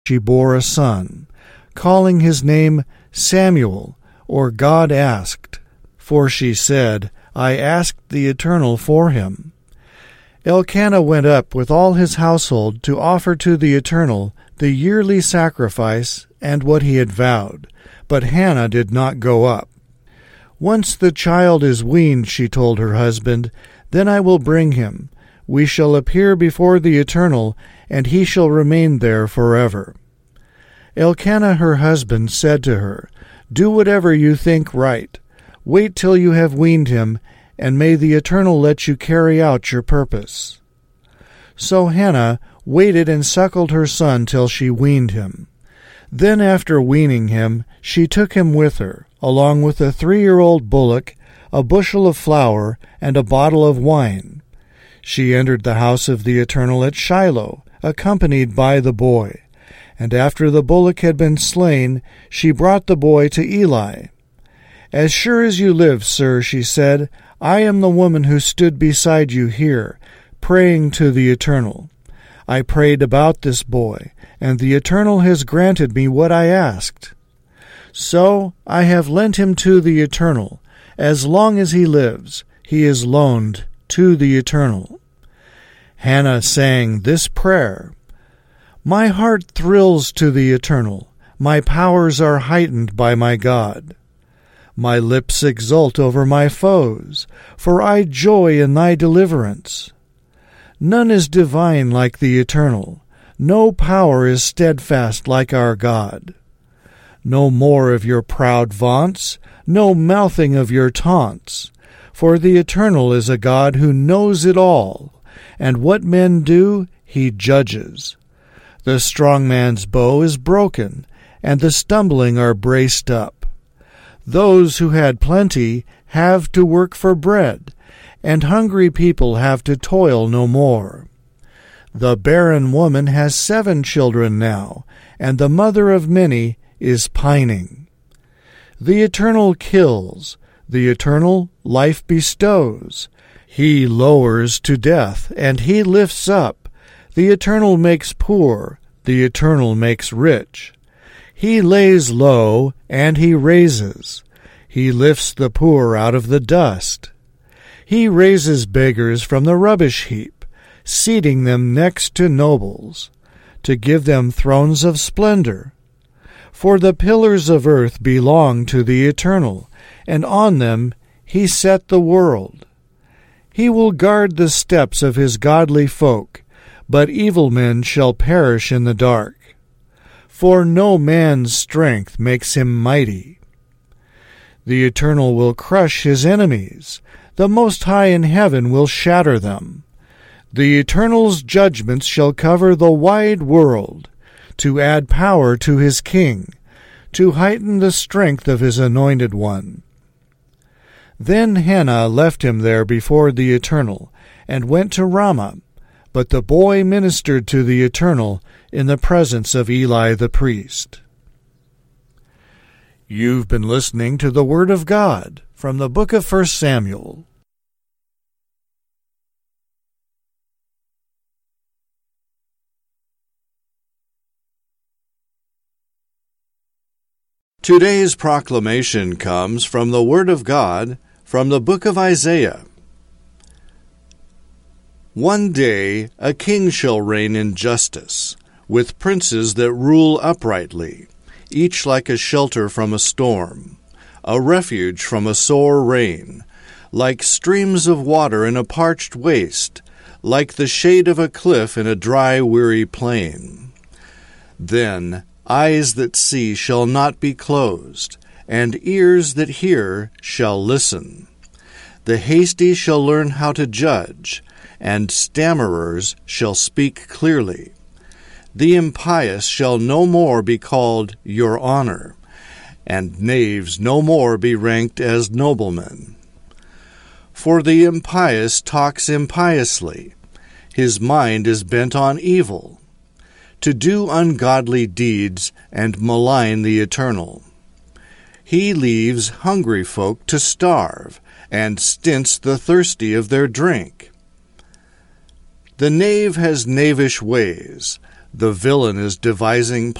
she bore a son, calling his name Samuel, or God asked. For she said, I asked the Eternal for him. Elkanah went up with all his household to offer to the Eternal the yearly sacrifice and what he had vowed, but Hannah did not go up. Once the child is weaned, she told her husband, then I will bring him. We shall appear before the Eternal, and he shall remain there forever. Elkanah her husband said to her, Do whatever you think right. Wait till you have weaned him, and may the Eternal let you carry out your purpose. So Hannah waited and suckled her son till she weaned him. Then after weaning him, she took him with her, along with a 3-year-old bullock, a bushel of flour, and a bottle of wine. She entered the house of the Eternal at Shiloh, accompanied by the boy. And after the bullock had been slain, she brought the boy to Eli. As sure as you live, sir, she said, I am the woman who stood beside you here, praying to the Eternal. I prayed about this boy, and the Eternal has granted me what I asked. So I have lent him to the Eternal. As long as he lives, he is loaned to the Eternal. Hannah sang this prayer, My heart thrills to the Eternal. My powers are heightened by my God. My lips exult over my foes, for I joy in thy deliverance. None is divine like the Eternal. No power is steadfast like our God. No more of your proud vaunts, no mouthing of your taunts. For the Eternal is a God who knows it all, and what men do, he judges. The strong man's bow is broken, and the stumbling are braced up. Those who had plenty have to work for bread, and hungry people have to toil no more. The barren woman has 7 children now, and the mother of many is pining. The Eternal kills, the Eternal life bestows. He lowers to death, and he lifts up. The Eternal makes poor, the Eternal makes rich. He lays low, and he raises. He lifts the poor out of the dust. He raises beggars from the rubbish heap, seating them next to nobles, to give them thrones of splendor. For the pillars of earth belong to the Eternal, and on them he set the world. He will guard the steps of his godly folk, but evil men shall perish in the dark. For no man's strength makes him mighty. The Eternal will crush his enemies. The Most High in heaven will shatter them. The Eternal's judgments shall cover the wide world, to add power to his king, to heighten the strength of his anointed one. Then Hannah left him there before the Eternal, and went to Ramah. But the boy ministered to the Eternal in the presence of Eli the priest. You've been listening to the Word of God from the book of 1 Samuel. Today's proclamation comes from the Word of God from the book of Isaiah. One day a king shall reign in justice, with princes that rule uprightly, each like a shelter from a storm, a refuge from a sore rain, like streams of water in a parched waste, like the shade of a cliff in a dry, weary plain. Then eyes that see shall not be closed, and ears that hear shall listen. The hasty shall learn how to judge, and stammerers shall speak clearly. The impious shall no more be called your honor, and knaves no more be ranked as noblemen. For the impious talks impiously, his mind is bent on evil, to do ungodly deeds and malign the Eternal. He leaves hungry folk to starve, and stints the thirsty of their drink. The knave has knavish ways, the villain is devising